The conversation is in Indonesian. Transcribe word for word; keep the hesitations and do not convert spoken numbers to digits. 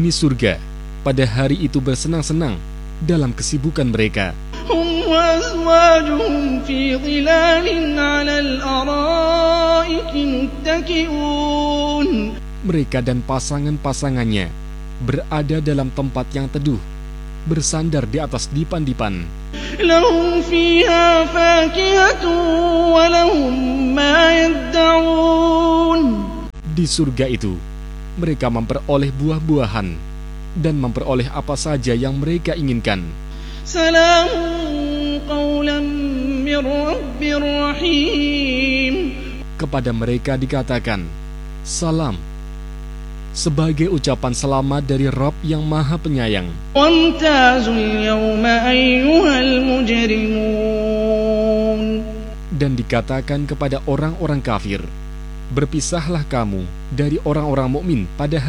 Ini surga pada hari itu bersenang-senang dalam kesibukan mereka. هم وأزواجهم في ظلال على الأرائك متكئون. Mereka dan pasangan-pasangannya berada dalam tempat yang teduh, bersandar di atas dipan-dipan. لهم فيها فاكهة ولهم ما يدعون. Di surga itu, mereka memperoleh buah-buahan dan memperoleh apa saja yang mereka inginkan. سلام قولا من رب رحيم. Kepada mereka dikatakan, salam, sebagai ucapan selamat dari Rabb yang Maha Penyayang. وامتازوا اليوم أيها المجرمون. Dan dikatakan kepada orang-orang kafir, berpisahlah kamu dari orang-orang mukmin pada hari